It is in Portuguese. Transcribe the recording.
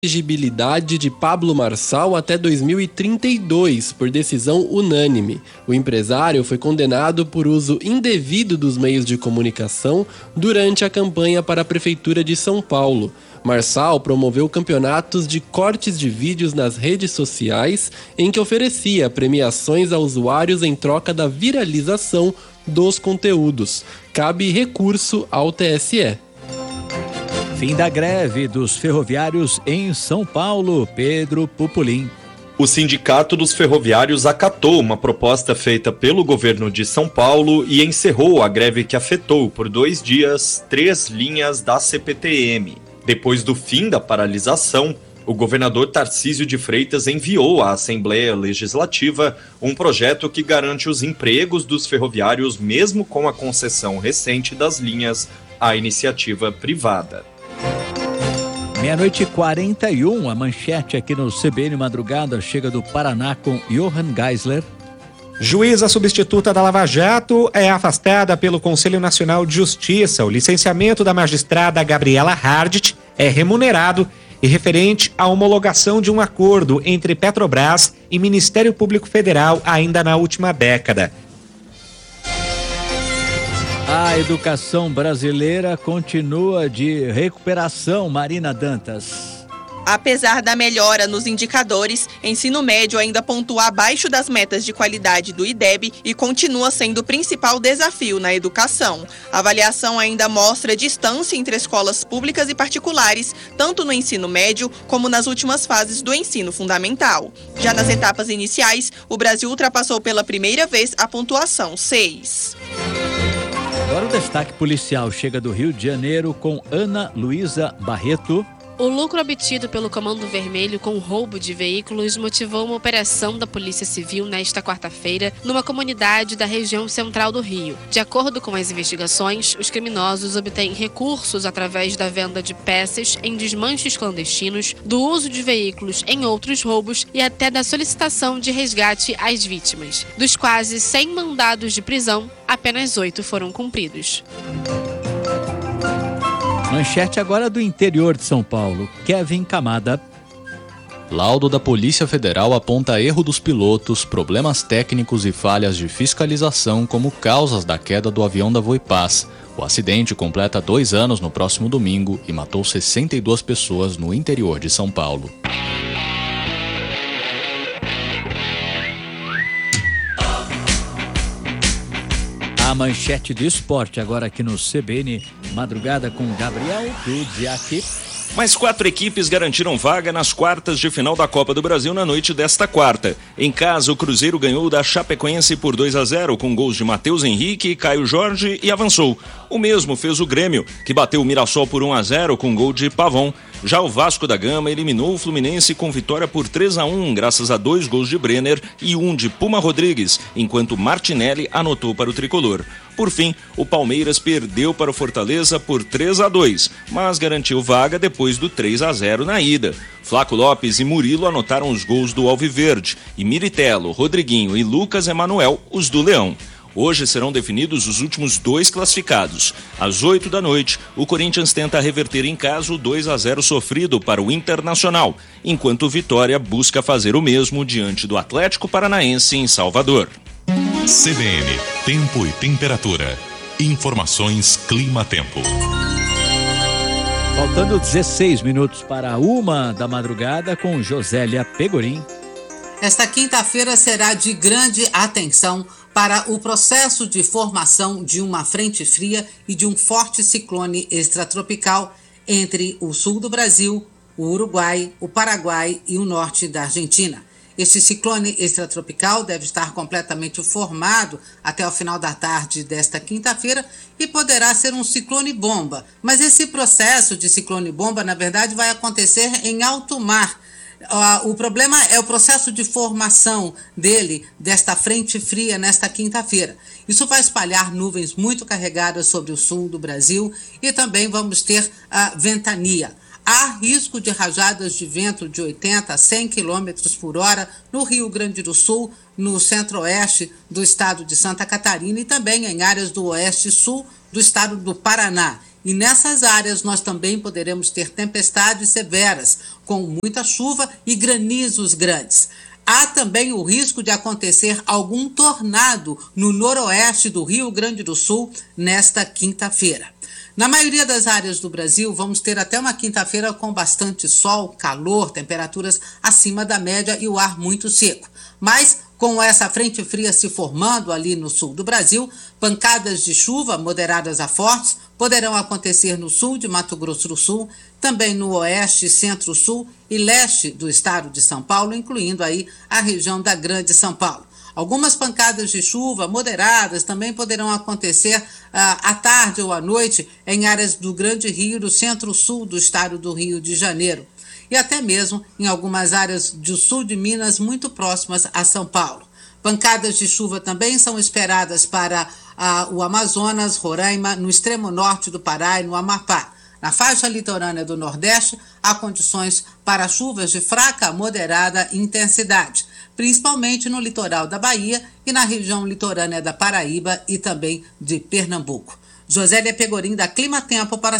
elegibilidade de Pablo Marçal até 2032, por decisão unânime. O empresário foi condenado por uso indevido dos meios de comunicação durante a campanha para a Prefeitura de São Paulo. Marçal promoveu campeonatos de cortes de vídeos nas redes sociais, em que oferecia premiações a usuários em troca da viralização dos conteúdos. Cabe recurso ao TSE. Fim da greve dos ferroviários em São Paulo. Pedro Pupolin. O Sindicato dos Ferroviários acatou uma proposta feita pelo governo de São Paulo e encerrou a greve que afetou por 2 dias 3 linhas da CPTM. Depois do fim da paralisação, o governador Tarcísio de Freitas enviou à Assembleia Legislativa um projeto que garante os empregos dos ferroviários mesmo com a concessão recente das linhas à iniciativa privada. 12h41, a manchete aqui no CBN Madrugada chega do Paraná com Johann Geisler. Juíza substituta da Lava Jato é afastada pelo Conselho Nacional de Justiça. O licenciamento da magistrada Gabriela Hardt é remunerado e referente à homologação de um acordo entre Petrobras e Ministério Público Federal ainda na última década. A educação brasileira continua de recuperação, Marina Dantas. Apesar da melhora nos indicadores, ensino médio ainda pontua abaixo das metas de qualidade do IDEB e continua sendo o principal desafio na educação. A avaliação ainda mostra distância entre escolas públicas e particulares, tanto no ensino médio como nas últimas fases do ensino fundamental. Já nas etapas iniciais, o Brasil ultrapassou pela primeira vez a pontuação 6. Agora o destaque policial chega do Rio de Janeiro com Ana Luísa Barreto. O lucro obtido pelo Comando Vermelho com o roubo de veículos motivou uma operação da Polícia Civil nesta quarta-feira numa comunidade da região central do Rio. De acordo com as investigações, os criminosos obtêm recursos através da venda de peças em desmanches clandestinos, do uso de veículos em outros roubos e até da solicitação de resgate às vítimas. Dos quase 100 mandados de prisão, apenas 8 foram cumpridos. Manchete agora do interior de São Paulo. Kevin Camada. Laudo da Polícia Federal aponta erro dos pilotos, problemas técnicos e falhas de fiscalização como causas da queda do avião da Voipaz. O acidente completa 2 anos no próximo domingo e matou 62 pessoas no interior de São Paulo. A manchete de esporte agora aqui no CBN Madrugada com Gabriel Dudiaki. Mais 4 equipes garantiram vaga nas quartas de final da Copa do Brasil na noite desta quarta. Em casa, o Cruzeiro ganhou da Chapecoense por 2-0 com gols de Matheus Henrique e Caio Jorge e avançou. O mesmo fez o Grêmio, que bateu o Mirassol por 1-0 com gol de Pavon. Já o Vasco da Gama eliminou o Fluminense com vitória por 3-1, graças a 2 gols de Brenner e 1 de Puma Rodrigues, enquanto Martinelli anotou para o tricolor. Por fim, o Palmeiras perdeu para o Fortaleza por 3-2, mas garantiu vaga depois do 3-0 na ida. Flaco Lopes e Murilo anotaram os gols do Alviverde, e Miritello, Rodriguinho e Lucas Emanuel os do Leão. Hoje serão definidos os últimos 2 classificados. Às 8 da noite, o Corinthians tenta reverter em casa o 2-0 sofrido para o Internacional, enquanto o Vitória busca fazer o mesmo diante do Atlético Paranaense em Salvador. CBN, Tempo e Temperatura. Informações Clima-Tempo. Faltando 16 minutos para 1 da madrugada com Josélia Pegorim. Esta quinta-feira será de grande atenção para o processo de formação de uma frente fria e de um forte ciclone extratropical entre o sul do Brasil, o Uruguai, o Paraguai e o norte da Argentina. Este ciclone extratropical deve estar completamente formado até o final da tarde desta quinta-feira e poderá ser um ciclone-bomba. Mas esse processo de ciclone-bomba, na verdade, vai acontecer em alto mar. O problema é o processo de formação desta frente fria nesta quinta-feira. Isso vai espalhar nuvens muito carregadas sobre o sul do Brasil e também vamos ter a ventania. Há risco de rajadas de vento de 80 a 100 km por hora no Rio Grande do Sul, no centro-oeste do estado de Santa Catarina e também em áreas do oeste e sul do estado do Paraná. e nessas áreas nós também poderemos ter tempestades severas, com muita chuva e granizos grandes. Há também o risco de acontecer algum tornado no noroeste do Rio Grande do Sul nesta quinta-feira. Na maioria das áreas do Brasil, vamos ter até uma quinta-feira com bastante sol, calor, temperaturas acima da média e o ar muito seco. Mas, com essa frente fria se formando ali no sul do Brasil, pancadas de chuva moderadas a fortes poderão acontecer no sul de Mato Grosso do Sul, também no oeste, centro-sul e leste do estado de São Paulo, incluindo aí a região da Grande São Paulo. Algumas pancadas de chuva moderadas também poderão acontecer à tarde ou à noite em áreas do Grande Rio, do centro-sul do estado do Rio de Janeiro. E até mesmo em algumas áreas do sul de Minas, muito próximas a São Paulo. Pancadas de chuva também são esperadas para o Amazonas, Roraima, no extremo norte do Pará e no Amapá. Na faixa litorânea do Nordeste, há condições para chuvas de fraca a moderada intensidade, principalmente no litoral da Bahia e na região litorânea da Paraíba e também de Pernambuco. Josélia Pegorim, da Clima Tempo, para